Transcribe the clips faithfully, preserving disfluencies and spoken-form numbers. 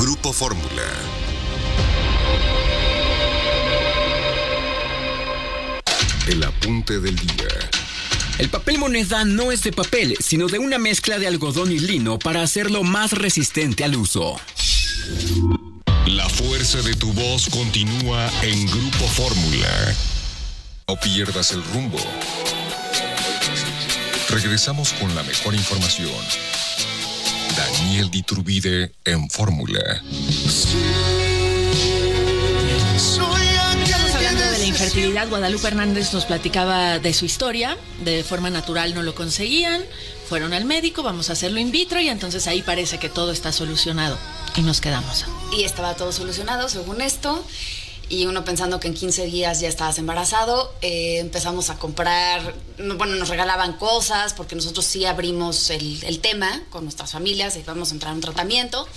Grupo Fórmula. El apunte del día. El papel moneda no es de papel, sino de una mezcla de algodón y lino para hacerlo más resistente al uso. La fuerza de tu voz continúa en Grupo Fórmula. No pierdas el rumbo. Regresamos con la mejor información. Daniel Diturbide en Fórmula. Estamos hablando de la infertilidad. Guadalupe Hernández nos platicaba de su historia. De forma natural no lo conseguían. Fueron al médico, vamos a hacerlo in vitro y entonces ahí parece que todo está solucionado. Y nos quedamos. Y estaba todo solucionado, según esto. Y uno pensando que en quince días ya estabas embarazado, eh, empezamos a comprar, bueno, nos regalaban cosas, porque nosotros sí abrimos el, el tema con nuestras familias, y vamos a entrar a un tratamiento.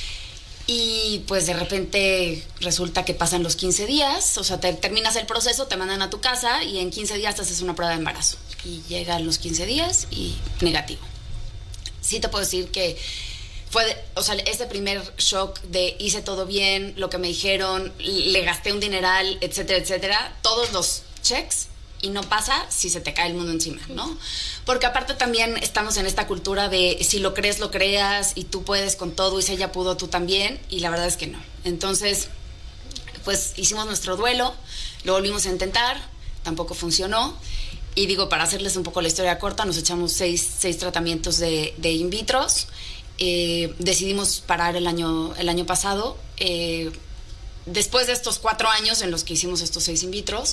Y pues de repente resulta que pasan los quince días, o sea, te, terminas el proceso, te mandan a tu casa y en quince días te haces una prueba de embarazo. Y llegan los quince días y negativo. Sí te puedo decir que fue, de, o sea, ese primer shock de hice todo bien, lo que me dijeron, le gasté un dineral, etcétera, etcétera, todos los checks, y no pasa si se te cae el mundo encima, ¿no? Porque aparte también estamos en esta cultura de si lo crees, lo creas, y tú puedes con todo, y si ella pudo, tú también, y la verdad es que no. Entonces, pues hicimos nuestro duelo, lo volvimos a intentar, tampoco funcionó, y digo, para hacerles un poco la historia corta, nos echamos seis, seis tratamientos de, de in vitros. Eh, decidimos parar el año, el año pasado, eh, después de estos cuatro años en los que hicimos estos seis in vitros.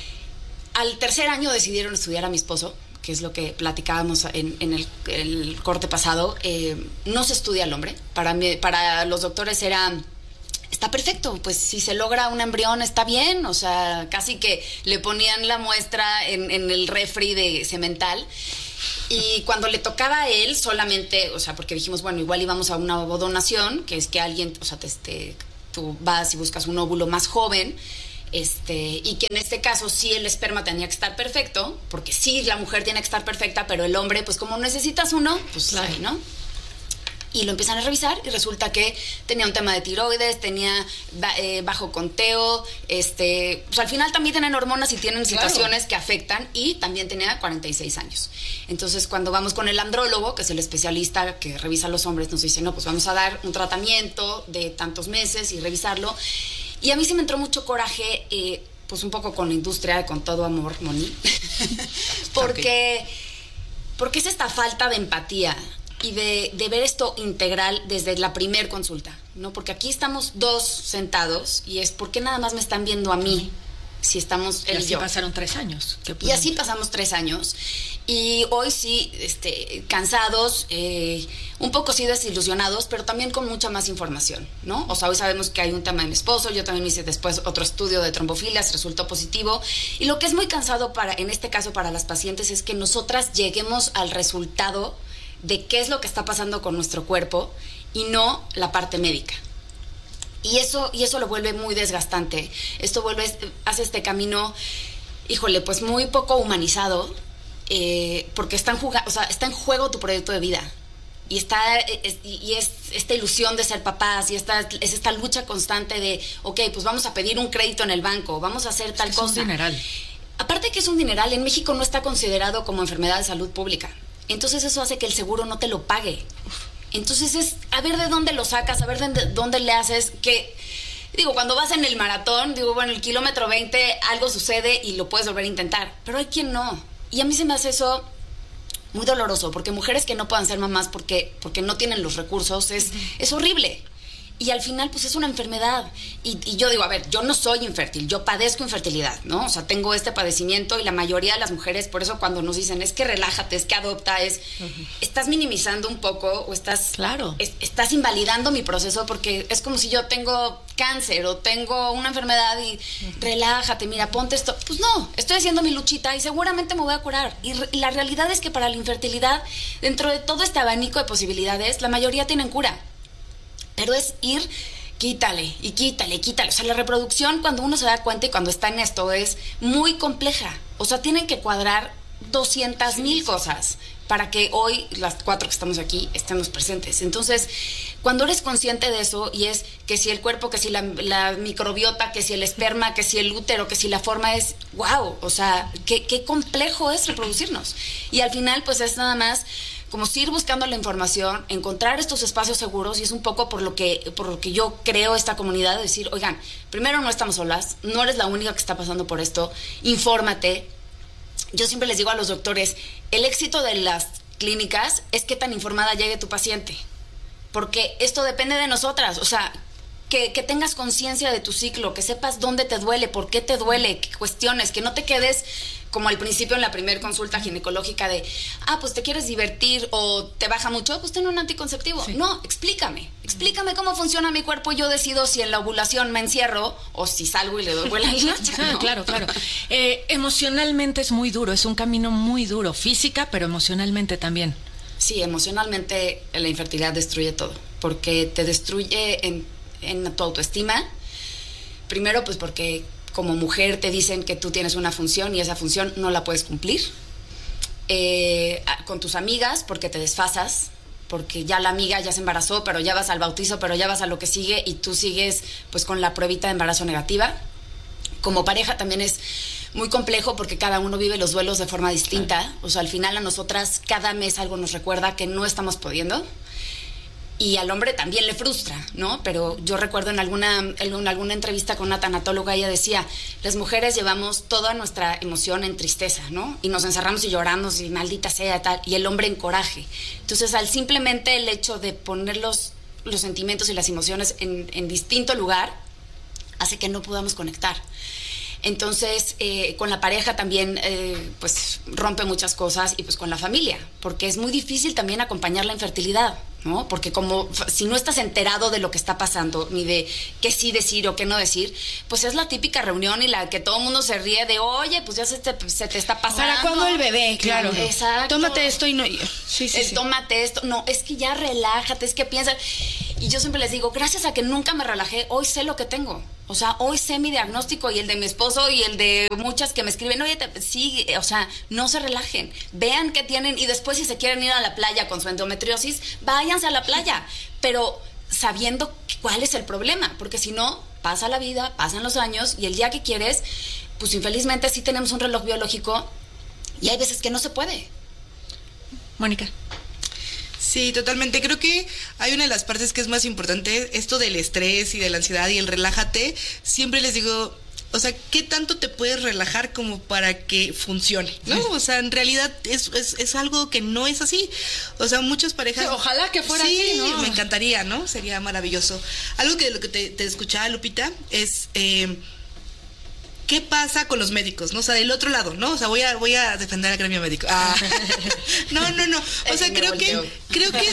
Al tercer año decidieron estudiar a mi esposo, que es lo que platicábamos en, en el, el corte pasado. Eh, no se estudia al hombre. Para, mí, para los doctores era, está perfecto, pues si se logra un embrión está bien, o sea, casi que le ponían la muestra en, en el refri de cemental. Y cuando le tocaba a él solamente, o sea, porque dijimos, bueno, igual íbamos a una ovodonación, que es que alguien, o sea, te, te, tú vas y buscas un óvulo más joven, este, y que en este caso sí el esperma tenía que estar perfecto, porque sí la mujer tiene que estar perfecta, pero el hombre, pues como necesitas uno, pues claro, ahí, ¿no? Y lo empiezan a revisar y resulta que tenía un tema de tiroides, tenía eh, bajo conteo, este, pues al final también tienen hormonas y tienen situaciones claro. que afectan, y también tenía cuarenta y seis años. Entonces cuando vamos con el andrólogo, que es el especialista que revisa a los hombres, nos dice, no, pues vamos a dar un tratamiento de tantos meses y revisarlo. Y a mí sí me entró mucho coraje, eh, pues un poco con la industria, con todo amor, Moni, porque, okay. porque es esta falta de empatía y de, de ver esto integral desde la primer consulta, ¿no? Porque aquí estamos dos sentados y es ¿por qué nada más me están viendo a mí? Si estamos él y así y yo. pasaron tres años. Y así pasamos tres años. Y hoy sí, este, cansados, eh, un poco sí desilusionados, pero también con mucha más información, ¿no? O sea, hoy sabemos que hay un tema de mi esposo, yo también hice después otro estudio de trombofilias, resultó positivo. Y lo que es muy cansado para, en este caso para las pacientes, es que nosotras lleguemos al resultado de qué es lo que está pasando con nuestro cuerpo y no la parte médica. Y eso, y eso lo vuelve muy desgastante. Esto vuelve, hace este camino, híjole, pues muy poco humanizado, eh, porque está en, juga, o sea, está en juego tu proyecto de vida. Y está es, y es esta ilusión de ser papás, y esta, es esta lucha constante de, ok, pues vamos a pedir un crédito en el banco, vamos a hacer tal es cosa. Es un dineral. Aparte que es un dineral, en México no está considerado como enfermedad de salud pública. Entonces eso hace que el seguro no te lo pague. Entonces es a ver de dónde lo sacas, a ver de dónde le haces, que digo, cuando vas en el maratón, digo, bueno, el kilómetro veinte algo sucede y lo puedes volver a intentar, pero hay quien no. Y a mí se me hace eso muy doloroso, porque mujeres que no puedan ser mamás porque, porque no tienen los recursos, es, uh-huh. es horrible. Y al final, pues es una enfermedad. Y, y yo digo, a ver, yo no soy infértil, yo padezco infertilidad, ¿no? O sea, tengo este padecimiento y la mayoría de las mujeres, por eso cuando nos dicen, es que relájate, es que adopta, es... Uh-huh. Estás minimizando un poco o estás... Claro. Es, estás invalidando mi proceso, porque es como si yo tengo cáncer o tengo una enfermedad y uh-huh. relájate, mira, ponte esto. Pues no, estoy haciendo mi luchita y seguramente me voy a curar. Y, re, y la realidad es que para la infertilidad, dentro de todo este abanico de posibilidades, la mayoría tienen cura. Pero es ir, quítale, y quítale, quítale. O sea, la reproducción, cuando uno se da cuenta y cuando está en esto, es muy compleja. O sea, tienen que cuadrar doscientas mil sí, cosas para que hoy, las cuatro que estamos aquí, estemos presentes. Entonces, cuando eres consciente de eso, y es que si el cuerpo, que si la, la microbiota, que si el esperma, que si el útero, que si la forma es, wow, o sea, qué, qué complejo es reproducirnos. Y al final, pues es nada más como ir buscando la información, encontrar estos espacios seguros, y es un poco por lo que, por lo que yo creo esta comunidad, de decir, oigan, primero no estamos solas, no eres la única que está pasando por esto, infórmate. Yo siempre les digo a los doctores, el éxito de las clínicas es qué tan informada llegue tu paciente, porque esto depende de nosotras, o sea, que, que tengas conciencia de tu ciclo, que sepas dónde te duele, por qué te duele, que cuestiones, que no te quedes como al principio en la primera consulta ginecológica de, ah, pues te quieres divertir o te baja mucho, pues ten un anticonceptivo. Sí. No, explícame, explícame cómo funciona mi cuerpo y yo decido si en la ovulación me encierro o si salgo y le doy vuela a la hilacha, ¿no? Claro, claro. Eh, emocionalmente es muy duro, es un camino muy duro, física, pero emocionalmente también. Sí, emocionalmente la infertilidad destruye todo, porque te destruye en, en tu autoestima. Primero, pues porque como mujer te dicen que tú tienes una función y esa función no la puedes cumplir. Eh, con tus amigas, porque te desfasas, porque ya la amiga ya se embarazó, pero ya vas al bautizo, pero ya vas a lo que sigue y tú sigues pues con la pruebita de embarazo negativa. Como pareja también es muy complejo porque cada uno vive los duelos de forma distinta. Claro. O sea, al final a nosotras cada mes algo nos recuerda que no estamos pudiendo. Y al hombre también le frustra, ¿no? Pero yo recuerdo en alguna, en alguna entrevista con una tanatóloga, ella decía, las mujeres llevamos toda nuestra emoción en tristeza, ¿no? Y nos encerramos y lloramos y maldita sea, tal, y el hombre en coraje. Entonces, al simplemente el hecho de poner los, los sentimientos y las emociones en, en distinto lugar, hace que no podamos conectar. Entonces, eh, con la pareja también, eh, pues, rompe muchas cosas, y pues con la familia, porque es muy difícil también acompañar la infertilidad, ¿no? Porque como si no estás enterado de lo que está pasando, ni de qué sí decir o qué no decir, pues es la típica reunión y la que todo el mundo se ríe de, oye, pues ya se te, se te está pasando. ¿Para cuándo el bebé? Claro. Exacto. Tómate esto y no... Sí, sí, el sí. Tómate esto. No, es que ya relájate, es que piensa... Y yo siempre les digo, gracias a que nunca me relajé, hoy sé lo que tengo. O sea, hoy sé mi diagnóstico y el de mi esposo y el de muchas que me escriben, oye, te, sí, o sea, no se relajen. Vean qué tienen y después si se quieren ir a la playa con su endometriosis, váyanse a la playa. Pero sabiendo cuál es el problema, porque si no, pasa la vida, pasan los años y el día que quieres, pues infelizmente sí tenemos un reloj biológico y hay veces que no se puede. Mónica. Sí, totalmente. Creo que hay una de las partes que es más importante, esto del estrés y de la ansiedad y el relájate. Siempre les digo, o sea, ¿qué tanto te puedes relajar como para que funcione? ¿No? O sea, en realidad es, es, es algo que no es así. O sea, muchas parejas... Sí, ojalá que fuera sí, así, ¿no? Me encantaría, ¿no? Sería maravilloso. Algo que de lo que te, te escuchaba, Lupita, es... Eh, ¿qué pasa con los médicos? ¿No? O sea, del otro lado, ¿no? O sea, voy a, voy a defender al gremio médico. Ah. No, no, no. O sea, creo que, creo que,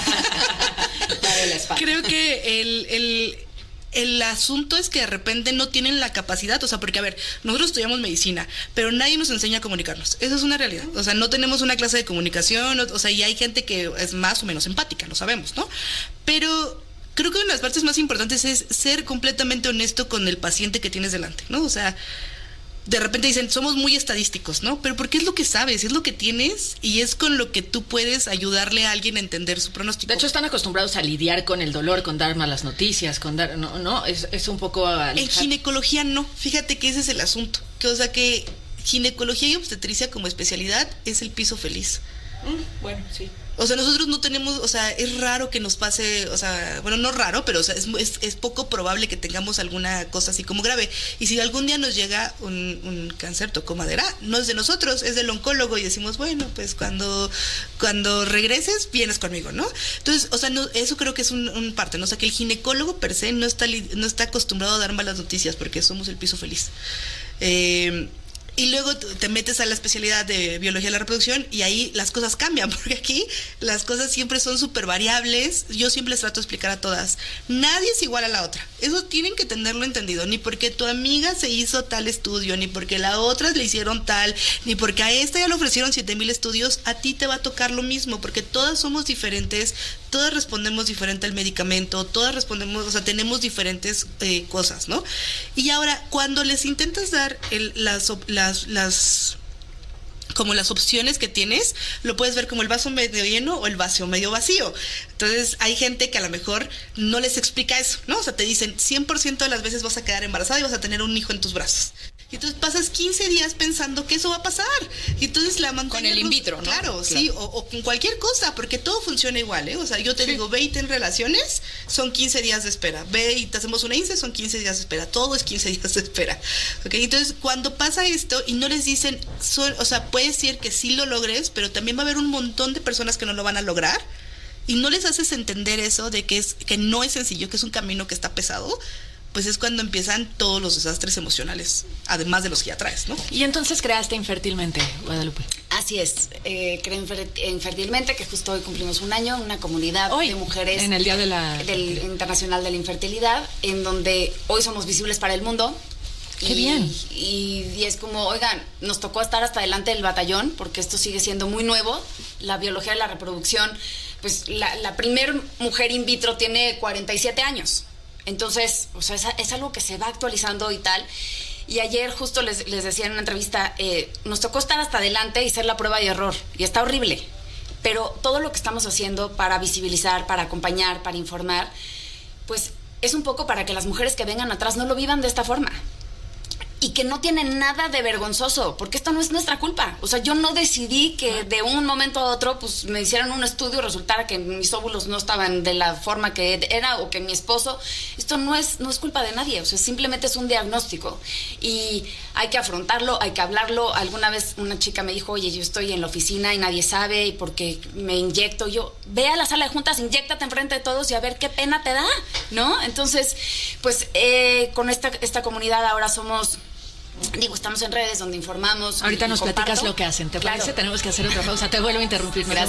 creo que el, el, el asunto es que de repente no tienen la capacidad, o sea, porque a ver, nosotros estudiamos medicina, pero nadie nos enseña a comunicarnos. Eso es una realidad. O sea, no tenemos una clase de comunicación, o sea, y hay gente que es más o menos empática, lo sabemos, ¿no? Pero creo que una de las partes más importantes es ser completamente honesto con el paciente que tienes delante, ¿no? O sea, de repente dicen, somos muy estadísticos, ¿no? Pero porque es lo que sabes, es lo que tienes y es con lo que tú puedes ayudarle a alguien a entender su pronóstico. De hecho, están acostumbrados a lidiar con el dolor, con dar malas noticias, con dar... No, no, es, es un poco... Alejar. En ginecología no, fíjate que ese es el asunto. Que, o sea, que ginecología y obstetricia como especialidad es el piso feliz. Mm, bueno, sí. O sea, nosotros no tenemos, o sea, es raro que nos pase, o sea, bueno, no raro, pero o sea, es, es, es poco probable que tengamos alguna cosa así como grave. Y si algún día nos llega un, un cáncer, tocó madera, no es de nosotros, es del oncólogo y decimos, bueno, pues cuando, cuando regreses, vienes conmigo, ¿no? Entonces, o sea, no, eso creo que es un, un parte, ¿no? O sea, que el ginecólogo per se no está, no está acostumbrado a dar malas noticias porque somos el piso feliz. Eh... Y luego te metes a la especialidad de biología de la reproducción y ahí las cosas cambian, porque aquí las cosas siempre son súper variables. Yo siempre les trato de explicar a todas, nadie es igual a la otra. Eso tienen que tenerlo entendido, ni porque tu amiga se hizo tal estudio, ni porque la otra le hicieron tal, ni porque a esta ya le ofrecieron siete mil estudios, a ti te va a tocar lo mismo, porque todas somos diferentes, todas respondemos diferente al medicamento, todas respondemos, o sea, tenemos diferentes eh, cosas, ¿no? Y ahora, cuando les intentas dar el, las, las Las, las como las opciones que tienes, lo puedes ver como el vaso medio lleno o el vaso medio vacío. Entonces hay gente que a lo mejor no les explica eso, ¿no? O sea, te dicen cien por ciento de las veces vas a quedar embarazada y vas a tener un hijo en tus brazos. Y entonces pasas quince días pensando que eso va a pasar. Y entonces la montaña con el in vitro, ¿no? Claro, claro. Sí, o, o con cualquier cosa, porque todo funciona igual, ¿eh? O sea, yo te sí. digo, ve y ten relaciones, son quince días de espera. Ve y te hacemos una I N S E, son quince días de espera. Todo es quince días de espera. ¿Ok? Entonces, cuando pasa esto y no les dicen, son, o sea, puede ser que sí lo logres, pero también va a haber un montón de personas que no lo van a lograr. Y no les haces entender eso de que, es, que no es sencillo, que es un camino que está pesado, pues es cuando empiezan todos los desastres emocionales, además de los que ya traes, ¿no? Y entonces creaste Infértilmente, Guadalupe. Así es, eh, creé Infértilmente, que justo hoy cumplimos un año, una comunidad hoy, de mujeres en el Día de la... del Internacional de la Infertilidad, en donde hoy somos visibles para el mundo. ¡Qué y, bien! Y, y es como, oigan, nos tocó estar hasta delante del batallón, porque esto sigue siendo muy nuevo, la biología de la reproducción, pues la, la primer mujer in vitro tiene cuarenta y siete años. Entonces, o sea, es, es algo que se va actualizando y tal. Y ayer justo les, les decía en una entrevista, eh, nos tocó estar hasta adelante y ser la prueba y error. Y está horrible. Pero todo lo que estamos haciendo para visibilizar, para acompañar, para informar, pues es un poco para que las mujeres que vengan atrás no lo vivan de esta forma. Y que no tienen nada de vergonzoso, porque esto no es nuestra culpa. O sea, yo no decidí que de un momento a otro pues me hicieran un estudio y resultara que mis óvulos no estaban de la forma que era, o que mi esposo... Esto no es, no es culpa de nadie, o sea, simplemente es un diagnóstico. Y hay que afrontarlo, hay que hablarlo. Alguna vez una chica me dijo, oye, yo estoy en la oficina y nadie sabe, y porque me inyecto. Yo, ve a la sala de juntas, inyéctate enfrente de todos y a ver qué pena te da, ¿no? Entonces, pues eh, con esta, esta comunidad ahora somos... Digo, estamos en redes donde informamos. Ahorita y, nos y platicas lo que hacen. ¿Te claro. parece? Tenemos que hacer otra pausa. Te vuelvo a interrumpir. Gracias.